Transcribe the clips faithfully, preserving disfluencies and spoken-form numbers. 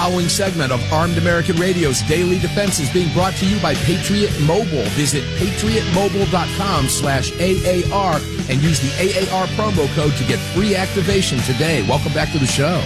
following segment of Armed American Radio's Daily Defense is being brought to you by Patriot Mobile. Visit patriotmobile.com slash AAR and use the A A R promo code to get free activation today. Welcome back to the show.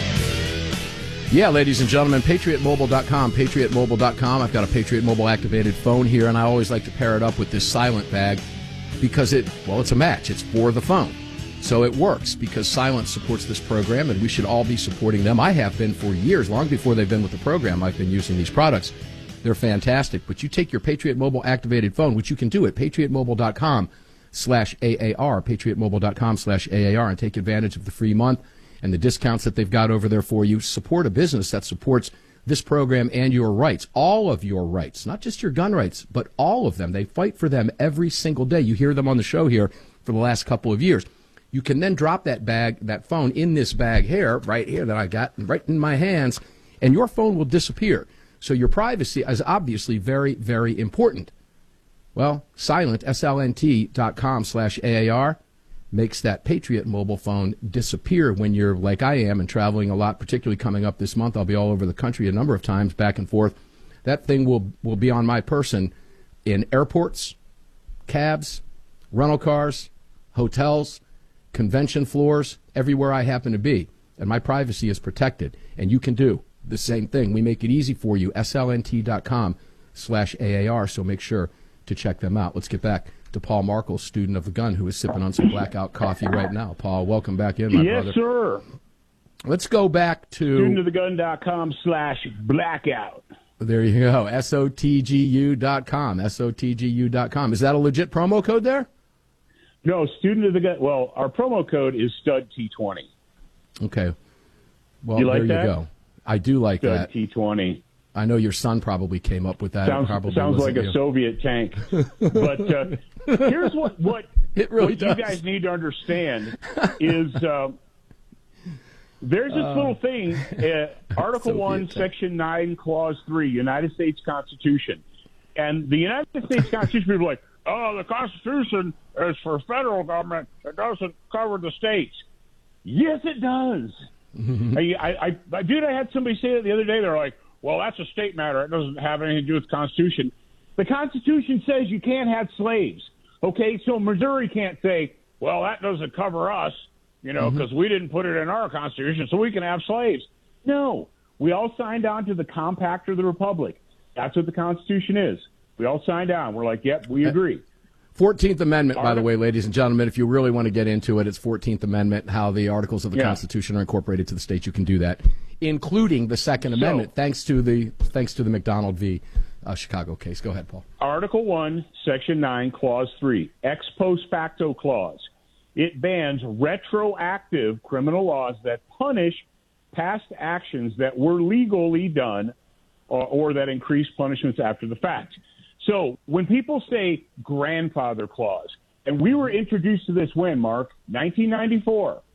Yeah, ladies and gentlemen, patriot mobile dot com, patriot mobile dot com. I've got a Patriot Mobile activated phone here, and I always like to pair it up with this silent bag because it, well, it's a match. It's for the phone. So it works because Silent supports this program, and we should all be supporting them. I have been for years, long before they've been with the program. I've been using these products. They're fantastic. But you take your Patriot Mobile activated phone, which you can do at patriot mobile dot com slash A A R, patriot mobile dot com slash A A R, and take advantage of the free month and the discounts that they've got over there for you. Support a business that supports this program and your rights, all of your rights, not just your gun rights, but all of them. They fight for them every single day. You hear them on the show here for the last couple of years. You can then drop that bag, that phone in this bag here, right here that I got right in my hands, and your phone will disappear. So your privacy is obviously very, very important. Well, Silent, S L N T dot com slash A A R makes that Patriot mobile phone disappear when you're like I am and traveling a lot, particularly coming up this month. I'll be all over the country a number of times, back and forth. That thing will, will be on my person in airports, cabs, rental cars, hotels, convention floors, everywhere I happen to be, and my privacy is protected. And you can do the same thing. We make it easy for you, S L N T dot com slash A A R, so make sure to check them out. Let's get back to Paul Markel, student of the gun, who is sipping on some blackout coffee right now. Paul, welcome back in, my yes, brother. Yes, sir. Let's go back to student of the gun dot com slash blackout. There you go, S O T G U dot com, S O T G U dot com. Is that a legit promo code there? No, student of the gun. Well, our promo code is Stud T twenty. Okay. Well, you like there that? you go. I do like Stud that. T twenty. I know your son probably came up with that. Sounds, probably sounds like a you. Soviet tank. But uh, here's what what, it really what does. you guys need to understand is uh, there's this uh, little thing, uh, Article Soviet one, tank. Section nine, Clause three, United States Constitution. And the United States Constitution, people are like, oh, the Constitution is for federal government. It doesn't cover the states. Yes, it does. Mm-hmm. I, I, I, dude, I had somebody say that the other day. They're like, well, that's a state matter. It doesn't have anything to do with the Constitution. The Constitution says you can't have slaves. Okay, so Missouri can't say, well, that doesn't cover us, you know, because mm-hmm. we didn't put it in our Constitution, so we can have slaves. No, we all signed on to the Compact of the Republic. That's what the Constitution is. We all signed on. We're like, yep, we agree. fourteenth Amendment, by the way, ladies and gentlemen, if you really want to get into it, it's fourteenth Amendment, how the articles of the yeah. Constitution are incorporated to the states. You can do that, including the Second so, Amendment, thanks to the thanks to the McDonald v. Uh, Chicago case. Go ahead, Paul. Article one, Section nine, Clause three, ex post facto clause. It bans retroactive criminal laws that punish past actions that were legally done or, or that increase punishments after the fact. So when people say grandfather clause, and we were introduced to this when, Mark? nineteen ninety-four.